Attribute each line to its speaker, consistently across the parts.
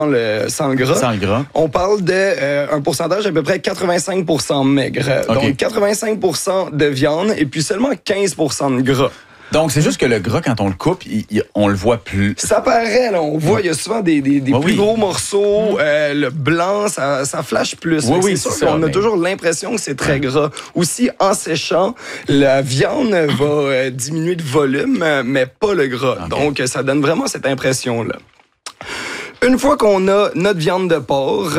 Speaker 1: sans le gras.
Speaker 2: Sans le gras.
Speaker 1: On parle de un pourcentage à peu près 85% maigre.
Speaker 2: Okay.
Speaker 1: Donc 85% de viande et puis seulement 15% de gras.
Speaker 2: Donc, c'est juste que le gras, quand on le coupe, on le voit plus.
Speaker 1: Ça paraît, là. On voit, il y a souvent des plus gros morceaux. Le blanc, ça flash plus.
Speaker 2: Oui,
Speaker 1: c'est sûr qu'on a toujours l'impression que c'est très gras. Aussi, en séchant, la viande va diminuer de volume, mais pas le gras. Okay. Donc, ça donne vraiment cette impression-là. Une fois qu'on a notre viande de porc,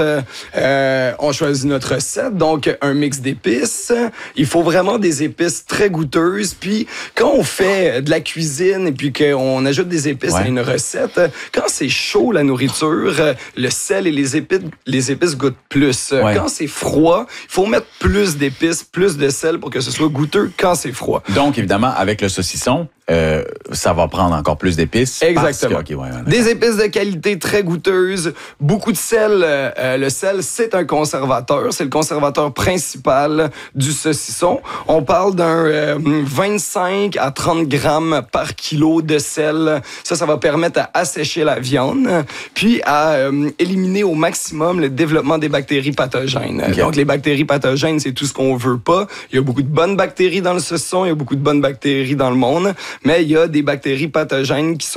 Speaker 1: on choisit notre recette, donc un mix d'épices. Il faut vraiment des épices très goûteuses. Puis quand on fait de la cuisine et puis qu'on ajoute des épices à une recette, quand c'est chaud la nourriture, le sel et les épices goûtent plus. Quand c'est froid, il faut mettre plus d'épices, plus de sel pour que ce soit goûteux quand c'est froid.
Speaker 2: Donc évidemment, avec le saucisson, ça va prendre encore plus d'épices.
Speaker 1: Exactement. Des épices de qualité très goûteuses, beaucoup de sel. Le sel, c'est un conservateur. C'est le conservateur principal du saucisson. On parle d'un 25 à 30 grammes par kilo de sel. Ça va permettre à assécher la viande, puis à éliminer au maximum le développement des bactéries pathogènes. Okay. Donc, les bactéries pathogènes, c'est tout ce qu'on veut pas. Il y a beaucoup de bonnes bactéries dans le saucisson, il y a beaucoup de bonnes bactéries dans le monde. Mais il y a des bactéries pathogènes qui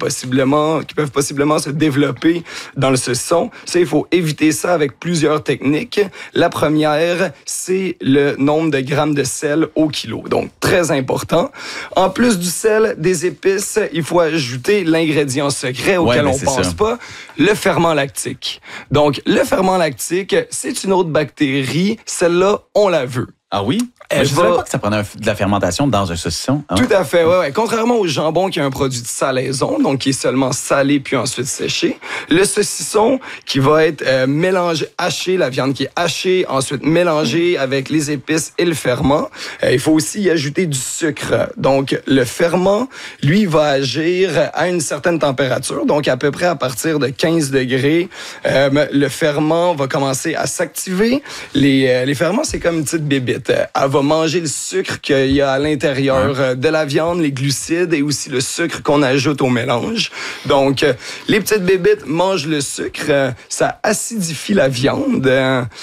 Speaker 1: peuvent possiblement se développer dans le saucisson. Ça, il faut éviter ça avec plusieurs techniques. La première, c'est le nombre de grammes de sel au kilo. Donc, très important. En plus du sel, des épices, il faut ajouter l'ingrédient secret auquel on pense pas, le ferment lactique. Donc, le ferment lactique, c'est une autre bactérie. Celle-là, on la veut.
Speaker 2: Ah oui? Je ne savais pas que ça prenait de la fermentation dans un saucisson. Hein?
Speaker 1: Tout à fait, ouais. Contrairement au jambon qui est un produit de salaison, donc qui est seulement salé puis ensuite séché, le saucisson qui va être mélangé, haché, la viande qui est hachée, ensuite mélangée avec les épices et le ferment. Il faut aussi y ajouter du sucre. Donc, le ferment, lui, va agir à une certaine température, donc à peu près à partir de 15 degrés. Le ferment va commencer à s'activer. Les ferments, c'est comme une petite bébite. Elle va manger le sucre qu'il y a à l'intérieur de la viande, les glucides et aussi le sucre qu'on ajoute au mélange. Donc, les petites bébites mangent le sucre, ça acidifie la viande,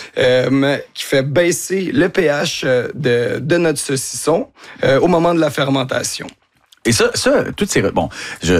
Speaker 1: qui fait baisser le pH de notre saucisson au moment de la fermentation.
Speaker 2: Et ça toutes ces... Bon,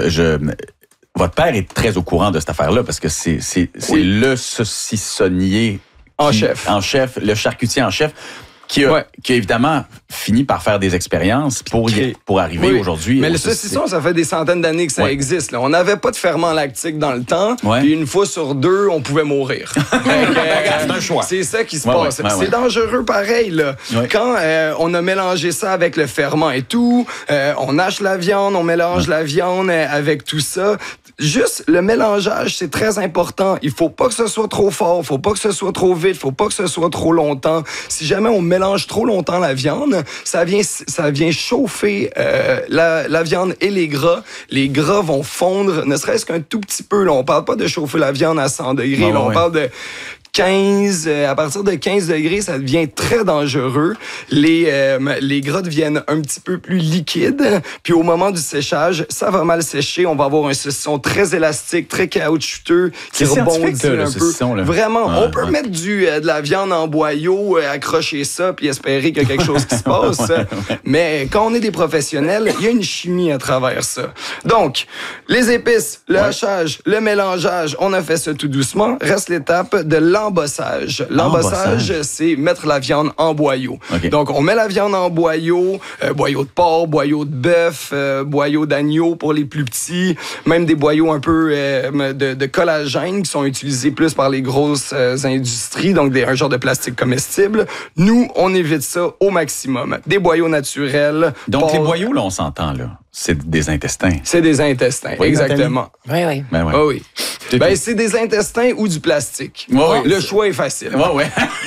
Speaker 2: votre père est très au courant de cette affaire-là parce que c'est le saucissonnier
Speaker 1: en chef,
Speaker 2: le charcutier en chef. Qui a évidemment fini par faire des expériences pour arriver aujourd'hui.
Speaker 1: Mais le saucisson, ça fait des centaines d'années que ça existe. Là. On n'avait pas de ferment lactique dans le temps. Puis une fois sur deux, on pouvait mourir.
Speaker 2: C'est un choix.
Speaker 1: C'est ça qui se passe. C'est dangereux pareil. Là. Quand on a mélangé ça avec le ferment et tout, on hache la viande, on mélange la viande avec tout ça. Juste le mélangeage, c'est très important. Il faut pas que ce soit trop fort, il faut pas que ce soit trop vite, il faut pas que ce soit trop longtemps. Si jamais on mélange trop longtemps la viande, ça vient chauffer la viande et les gras. Les gras vont fondre, ne serait-ce qu'un tout petit peu. Là, on parle pas de chauffer la viande à 100 degrés. On parle de 15, à partir de 15 degrés, ça devient très dangereux. Les gras deviennent un petit peu plus liquides. Puis au moment du séchage, ça va mal sécher. On va avoir un saucisson très élastique, très caoutchouteux, qui rebondit un peu. Vraiment, on peut mettre de la viande en boyau, accrocher ça, puis espérer qu'il y a quelque chose qui se passe. Mais quand on est des professionnels, il y a une chimie à travers ça. Donc, les épices, le hachage, le mélangeage, on a fait ça tout doucement. Reste l'étape de l'embossage. L'embossage, c'est mettre la viande en boyau. Donc, on met la viande en boyau, boyau de porc, boyau de bœuf, boyau d'agneau pour les plus petits, même des boyaux un peu de collagène qui sont utilisés plus par les grosses industries, donc un genre de plastique comestible. Nous, on évite ça au maximum. Des boyaux naturels.
Speaker 2: Donc, les boyaux, là, on s'entend, là. C'est des intestins.
Speaker 1: C'est des intestins, exactement.
Speaker 3: Oui.
Speaker 1: Oui. C'est des intestins ou du plastique. Le choix est facile.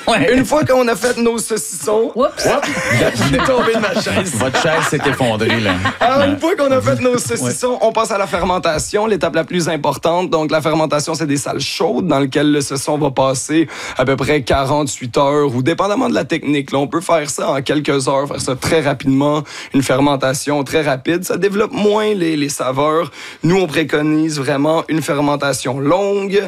Speaker 2: Ouais.
Speaker 1: Une fois qu'on a fait nos saucissons... J'ai tombé de ma chaise.
Speaker 2: Votre chaise s'est effondrée, là.
Speaker 1: Alors, une fois qu'on a fait nos saucissons, on passe à la fermentation, l'étape la plus importante. Donc, la fermentation, c'est des salles chaudes dans lesquelles le saucisson va passer à peu près 48 heures ou dépendamment de la technique. Là, on peut faire ça en quelques heures, faire ça très rapidement, une fermentation très rapide. Ça développe moins les saveurs. Nous, on préconise vraiment une fermentation longue.